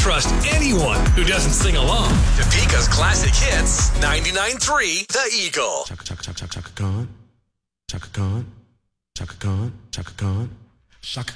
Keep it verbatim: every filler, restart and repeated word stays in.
trust anyone who doesn't sing along. Topeka's Classic Hits, ninety-nine point three The Eagle. Chaka, chaka, chaka, chaka Khan. Chaka Khan. Chaka Khan. Chaka Khan. Chaka